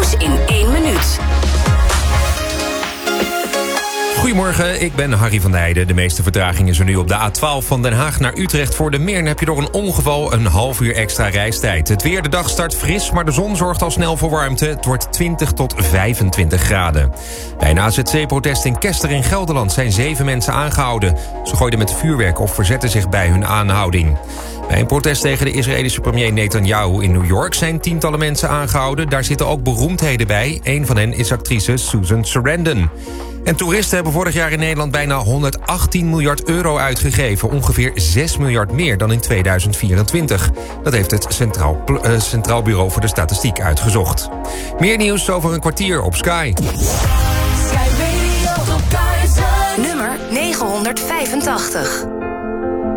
Nieuws in 1 minuut. Goedemorgen, ik ben Harry van der Heijden. De meeste vertraging is er nu op de A12 van Den Haag naar Utrecht. Voor de Meern heb je door een ongeval een half uur extra reistijd. Het weer, de dag start fris, maar de zon zorgt al snel voor warmte. Het wordt 20 tot 25 graden. Bij een AZC-protest in Kester in Gelderland zijn 7 mensen aangehouden. Ze gooiden met vuurwerk of verzetten zich bij hun aanhouding. Bij een protest tegen de Israëlische premier Netanyahu in New York zijn tientallen mensen aangehouden. Daar zitten ook beroemdheden bij. Een van hen is actrice Susan Sarandon. En toeristen hebben vorig jaar in Nederland bijna 118 miljard euro uitgegeven. Ongeveer 6 miljard meer dan in 2024. Dat heeft het Centraal Bureau voor de Statistiek uitgezocht. Meer nieuws over een kwartier op Sky. Nummer 985.